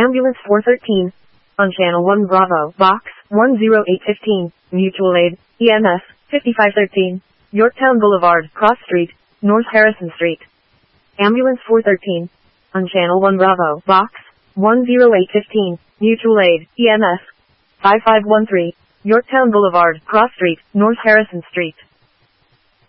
Ambulance 413. On Channel 1 Bravo, Box 10815, Mutual Aid, EMS 5513, Yorktown Boulevard, Cross Street, North Harrison Street. Ambulance 413. On Channel 1 Bravo, Box 10815, Mutual Aid, EMS 5513, Yorktown Boulevard, Cross Street, North Harrison Street.